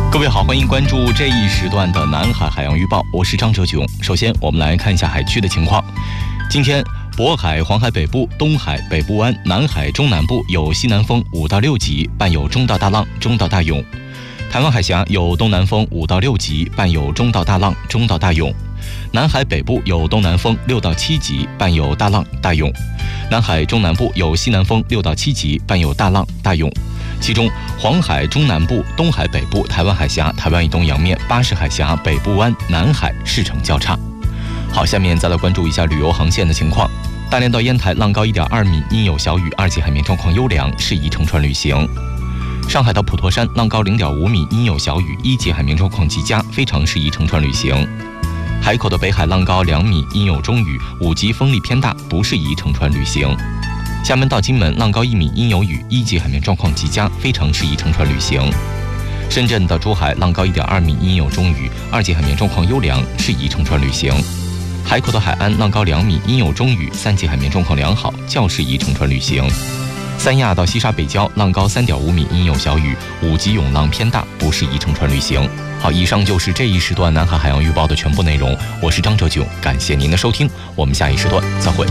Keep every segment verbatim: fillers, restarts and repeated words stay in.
各位好，欢迎关注这一时段的南海海洋预报，我是张哲炯。首先，我们来看一下海区的情况。今天，渤海、黄海北部、东海、北部湾、南海中南部有西南风五到六级，伴有中到大浪、中到大涌。台湾海峡有东南风五到六级，伴有中到大浪、中到大涌。南海北部有东南风六到七级，伴有大浪、大涌。南海中南部有西南风六到七级，伴有大浪、大涌。其中，黄海中南部、东海北部、台湾海峡、台湾以东洋面、巴士海峡、北部湾、南海势成较差。好，下面再来关注一下旅游航线的情况。大连到烟台浪高一点二米，阴有小雨，二级海面状况优良，适宜乘船旅行。上海到普陀山浪高零点五米，阴有小雨，一级海面状况极佳，非常适宜乘船旅行。海口的北海浪高两米，阴有中雨，五级风力偏大，不适宜乘船旅行。厦门到金门浪高一米，阴有雨，一级海面状况极佳，非常适宜乘船旅行。深圳到珠海浪高一点二米，阴有中雨，二级海面状况优良，适宜乘船旅行。海口到海安浪高两米，阴有中雨，三级海面状况良好，较适宜乘船旅行。三亚到西沙北礁浪高三点五米，阴有小雨，五级涌浪偏大，不适宜乘船旅行。好，以上就是这一时段南海海洋预报的全部内容。我是张哲炯，感谢您的收听，我们下一时段再会。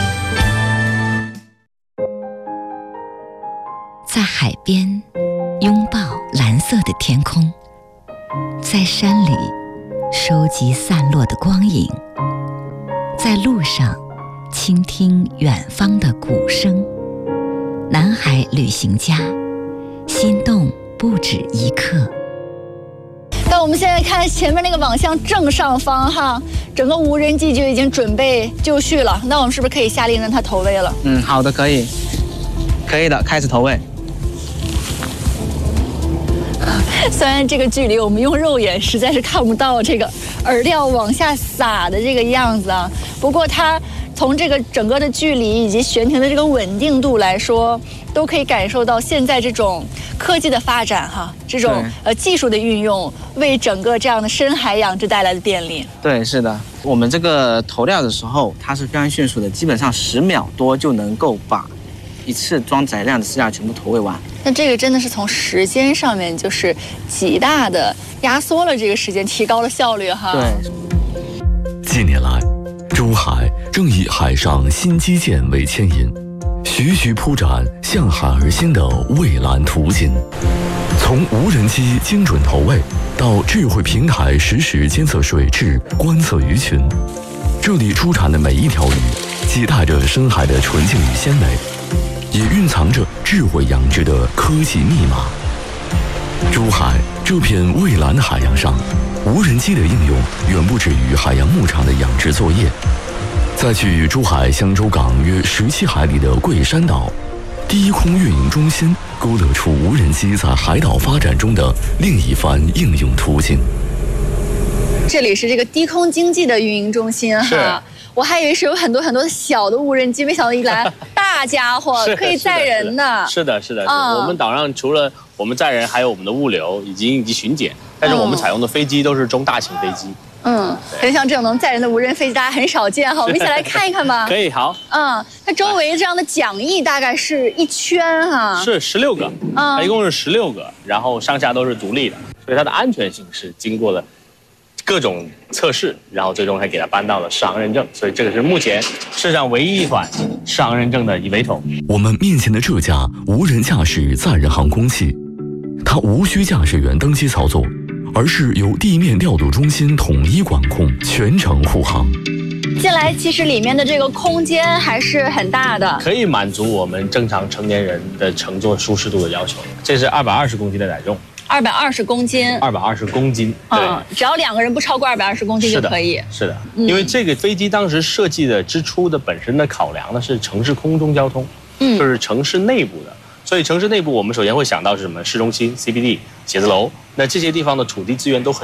在海边拥抱蓝色的天空，在山里收集散落的光影，在路上倾听远方的鼓声。南海旅行家，心动不止一刻。 那我们现在看前面那个网箱正上方哈，整个无人机就已经准备就绪了。那我们是不是可以下令让它投喂了？ 嗯，好的，可以，可以的，开始投喂。 虽然这个距离我们用肉眼实在是看不到这个饵料往下撒的这个样子啊，不过它从这个整个的距离以及悬停的这个稳定度来说，都可以感受到现在这种科技的发展哈，这种呃技术的运用为整个这样的深海养殖带来的便利。 对，是的，我们这个投料的时候，它是非常迅速的，基本上十秒多就能够把一次装载量的饲料全部投喂完。 那这个真的是从时间上面就是极大的压缩了这个时间，提高了效率哈。 对。 近年来，珠海正以海上新基建为牵引，徐徐铺展向海而兴的蔚蓝途径。从无人机精准投喂到智慧平台实时监测水质、观测鱼群，这里出产的每一条鱼，既带着深海的纯净与鲜美，也蕴藏着智慧养殖的科技密码。珠海这片蔚蓝的海洋上，无人机的应用远不止于海洋牧场的养殖作业。在距珠海香洲港约十七海里的桂山岛，低空运营中心勾勒出无人机在海岛发展中的另一番应用途径。 这里是这个低空经济的运营中心哈，我还以为是有很多很多小的无人机，没想到一来大家伙可以载人的。 是的，是的，是的。嗯、我们岛上除了我们载人，还有我们的物流以及以及巡检，但是我们采用的飞机都是中大型飞机。 嗯，很像这种能载人的无人飞机，大家很少见哈。我们一起来看一看吧。 可以，好。 嗯，它周围这样的桨翼大概是一圈哈。是十六个，嗯，它一共是十六个，然后上下都是独立的，所以它的安全性是经过了各种测试，然后最终还给它颁到了适航认证，所以这个是目前世上唯一一款适航认证的 E V T O。 我们面前的这架无人驾驶载人航空器，它无需驾驶员登机操作，而是由地面调度中心统一管控，全程护航。 进来其实里面的这个空间还是很大的， 可以满足我们正常成年人的乘坐舒适度的要求。这是二百二十公斤的载重。 二百二十公斤， 二百二十公斤，对、嗯， 只要两个人不超过二百二十公斤就可以。 是的，是的、嗯，因为这个飞机当时设计的之初的本身的考量呢是城市空中交通，嗯，就是城市内部的，所以城市内部我们首先会想到是什么？市中心、C B D、写字楼，那这些地方的土地资源都很